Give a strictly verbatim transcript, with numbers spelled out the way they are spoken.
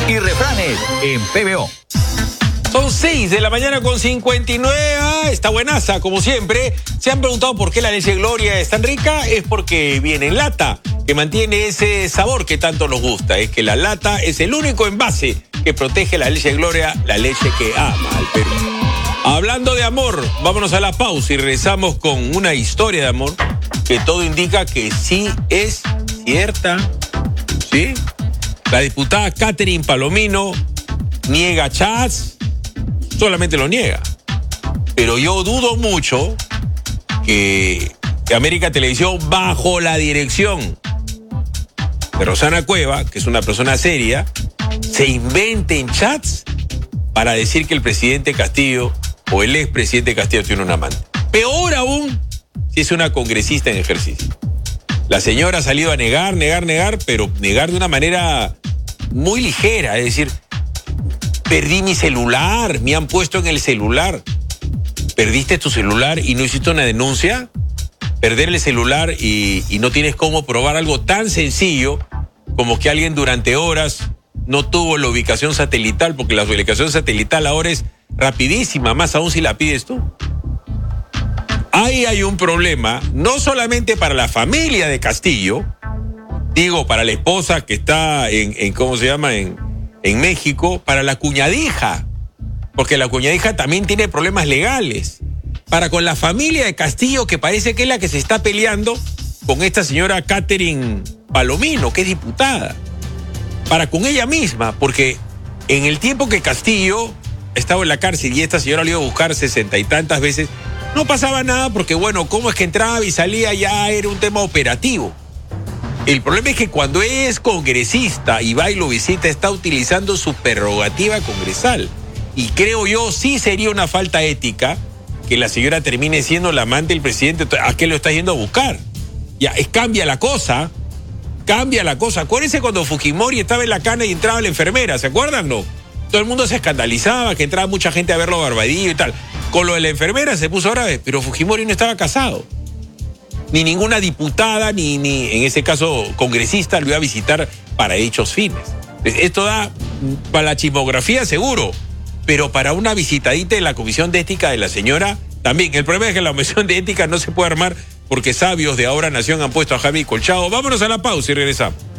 y refranes en P B O. Son seis de la mañana con cincuenta y nueve. Ah, está buenaza, como siempre. ¿Se han preguntado por qué la leche Gloria es tan rica? Es porque viene en lata, que mantiene ese sabor que tanto nos gusta. Es que la lata es el único envase que protege la leche Gloria, la leche que ama al Perú. Hablando de amor, vámonos a la pausa y regresamos con una historia de amor que todo indica que sí es cierta. ¿Sí? La diputada Catherine Palomino niega chats, solamente lo niega. Pero yo dudo mucho que, que América Televisión, bajo la dirección de Rosana Cueva, que es una persona seria, se inventen chats para decir que el presidente Castillo o el expresidente Castillo tiene un amante. Peor aún si es una congresista en ejercicio. La señora ha salido a negar, negar, negar, pero negar de una manera muy ligera, es decir, perdí mi celular, me han puesto en el celular. ¿Perdiste tu celular y no hiciste una denuncia? Perder el celular y, y no tienes cómo probar algo tan sencillo como que alguien durante horas no tuvo la ubicación satelital, porque la ubicación satelital ahora es rapidísima, más aún si la pides tú. Ahí hay un problema, no solamente para la familia de Castillo, digo, para la esposa que está en, en ¿cómo se llama?, en, en México, para la cuñadija, porque la cuñadija también tiene problemas legales, para con la familia de Castillo, que parece que es la que se está peleando con esta señora Catherine Palomino, que es diputada, para con ella misma, porque en el tiempo que Castillo estaba en la cárcel y esta señora le iba a buscar sesenta y tantas veces, no pasaba nada porque, bueno, cómo es que entraba y salía ya era un tema operativo. El problema es que cuando es congresista y va y lo visita, está utilizando su prerrogativa congresal. Y creo yo, sí sería una falta ética que la señora termine siendo la amante del presidente. ¿A qué lo está yendo a buscar? Ya, es, cambia la cosa, cambia la cosa. Acuérdense cuando Fujimori estaba en la cana y entraba la enfermera, ¿se acuerdan, no? Todo el mundo se escandalizaba, que entraba mucha gente a verlo barbadillo y tal. Con lo de la enfermera se puso grave, pero Fujimori no estaba casado. Ni ninguna diputada, ni, ni en ese caso congresista, lo iba a visitar para dichos fines. Esto da para la chismografía seguro, pero para una visitadita en la Comisión de Ética de la señora también. El problema es que la Comisión de Ética no se puede armar porque sabios de Ahora Nación han puesto a Javi Colchado. Vámonos a la pausa y regresamos.